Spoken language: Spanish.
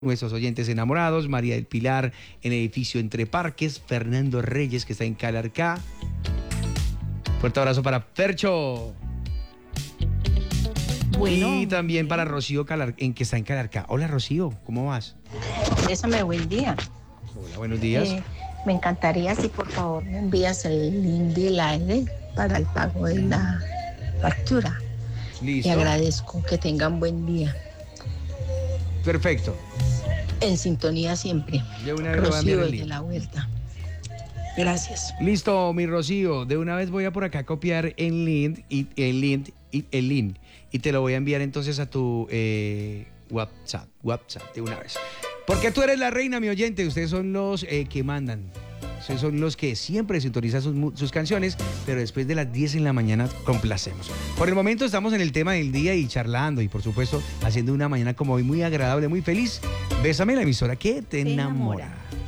Nuestros oyentes enamorados, María del Pilar en Edificio Entre Parques, Fernando Reyes que está en Calarcá. Fuerte abrazo para Fercho. Bueno, y también para Rocío en que está en Calarcá. Hola Rocío, ¿cómo vas? Bésame, buen día. Hola, buenos días. Me encantaría si por favor me envías el link de la ED para el pago de la factura. Listo. Te agradezco, que tengan buen día. Perfecto. En sintonía siempre. De una vez lo voy a enviar Rocío el de link. la Huerta. Gracias. Listo, mi Rocío. De una vez voy a por acá copiar el link y te lo voy a enviar entonces a tu WhatsApp, de una vez. Porque tú eres la reina, mi oyente. Ustedes son los que mandan. Ustedes son los que siempre sintonizan sus canciones, pero después de las 10 en la mañana complacemos. Por el momento estamos en el tema del día y charlando y por supuesto haciendo una mañana como hoy muy agradable, muy feliz. Bésame, la emisora que te enamora.